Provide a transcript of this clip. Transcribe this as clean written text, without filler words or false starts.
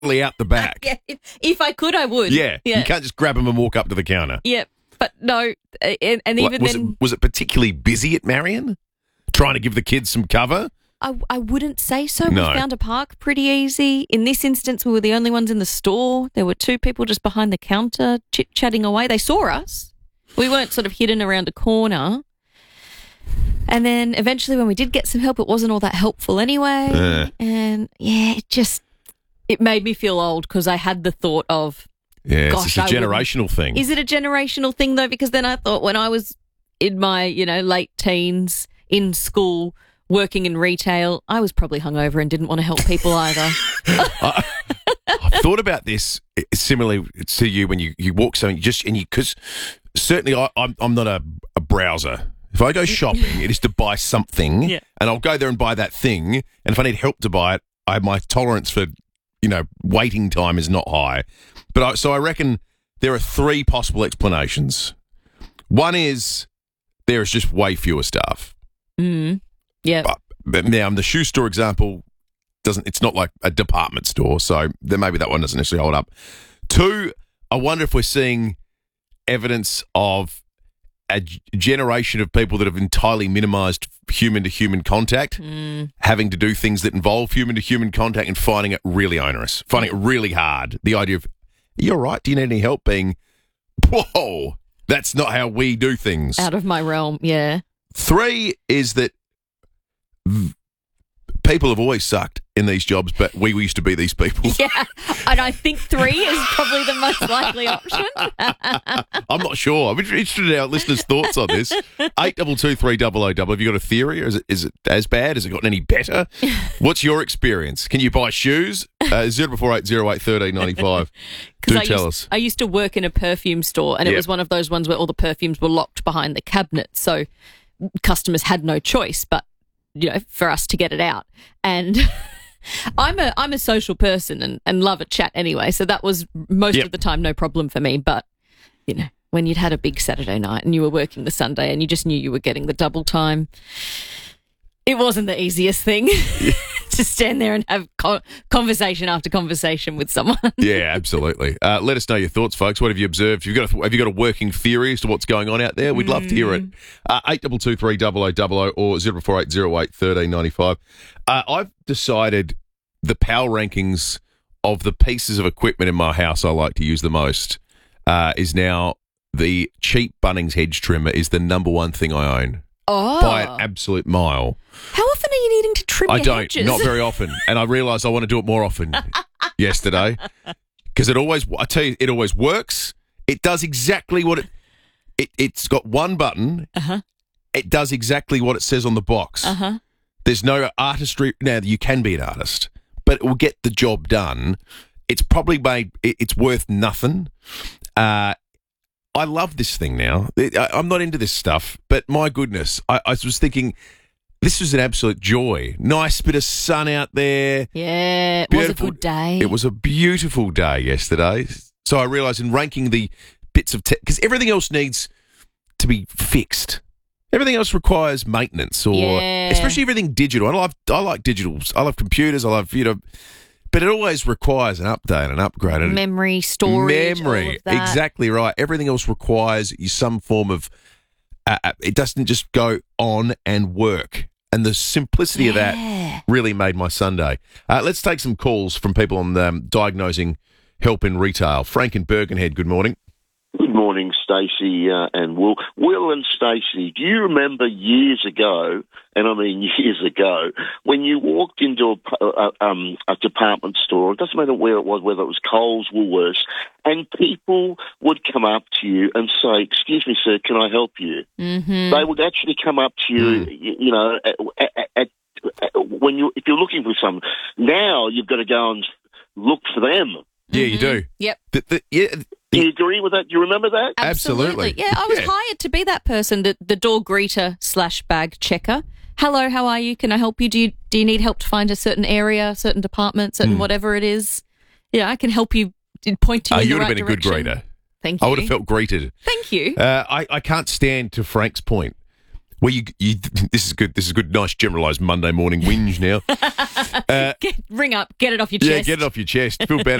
literally out the back. Yeah, if I could, I would. Yeah, you can't just grab them and walk up to the counter. Yeah, but no, and even then... Was it particularly busy at Marion? Trying to give the kids some cover? I wouldn't say so. No. We found a park pretty easy. In this instance, we were the only ones in the store. There were two people just behind the counter chit-chatting away. They saw us. We weren't sort of hidden around a corner. And then eventually when we did get some help, it wasn't all that helpful anyway. And, it made me feel old because I had the thought of, it's a generational thing. Is it a generational thing, though? Because then I thought when I was in my, late teens in school working in retail, I was probably hungover and didn't want to help people either. I've thought about this similarly to you when you walk something, because certainly I'm not a browser. If I go shopping, it is to buy something, and I'll go there and buy that thing. And if I need help to buy it, my tolerance for, waiting time is not high. But so I reckon there are three possible explanations. One is there is just way fewer staff. Yeah. But now the shoe store example it's not like a department store, so then maybe that one doesn't necessarily hold up. Two, I wonder if we're seeing evidence of a generation of people that have entirely minimised human-to-human contact, having to do things that involve human-to-human contact and finding it really onerous, finding it really hard. The idea of, you're right, do you need any help, being, whoa, that's not how we do things. Out of my realm, yeah. Three is that people have always sucked in these jobs, but we used to be these people. Yeah, and I think three is probably the most likely option. I'm not sure. I'm interested in our listeners' thoughts on this. 8223000. Have you got a theory? Or is it as bad? Has it gotten any better? What's your experience? Can you buy shoes? 0480081395. Do tell us. I used to work in a perfume store, and it was one of those ones where all the perfumes were locked behind the cabinet, so customers had no choice but for us to get it out. And I'm a social person and love a chat anyway, so that was most of the time no problem for me. But, when you'd had a big Saturday night and you were working the Sunday and you just knew you were getting the double time, it wasn't the easiest thing to stand there and have conversation after conversation with someone. Yeah, absolutely. Let us know your thoughts, folks. What have you observed? Have you got a working theory as to what's going on out there? We'd love to hear it. 8223000 or 0480081395. I've decided the power rankings of the pieces of equipment in my house I like to use the most is now the cheap Bunnings hedge trimmer is the number one thing I own. Oh. By an absolute mile. How often are you needing to trim your hedges? Not very often. And I realised I want to do it more often yesterday. Because it always works. It does exactly what it's got one button. It does exactly what it says on the box. There's no artistry. Now, you can be an artist, but it will get the job done. It's probably it's worth nothing. I love this thing now. I'm not into this stuff, but my goodness, I was thinking this was an absolute joy. Nice bit of sun out there. Yeah, it was a good day. It was a beautiful day yesterday. So I realised in ranking the bits of tech, because everything else needs to be fixed. Everything else requires maintenance, especially everything digital. I like digitals. I love computers. I love, but it always requires an update, an upgrade. Memory, storage, all of that. Exactly right. Everything else requires some form of, it doesn't just go on and work. And the simplicity of that really made my Sunday. Let's take some calls from people on diagnosing help in retail. Frank in Birkenhead, good morning. Good morning, Stacey and Will. Will and Stacey, do you remember years ago, and I mean years ago, when you walked into a department store, it doesn't matter where it was, whether it was Coles, Woolworths, and people would come up to you and say, "Excuse me, sir, can I help you?" Mm-hmm. They would actually come up to you, if you're looking for something. Now you've got to go and look for them. Yeah, you do. Yep. Do you agree with that? Do you remember that? Absolutely. Yeah, I was hired to be that person, the door greeter / bag checker. Hello, how are you? Can I help you? Do you need help to find a certain area, certain department, certain whatever it is? Yeah, I can help you, point you in the right direction. You would have been a good greeter. Thank you. I would have felt greeted. Thank you. I can't stand, to Frank's point, Well, this is good. This is good. Nice generalised Monday morning whinge now. Ring up, get it off your chest. Yeah, get it off your chest. Feel better.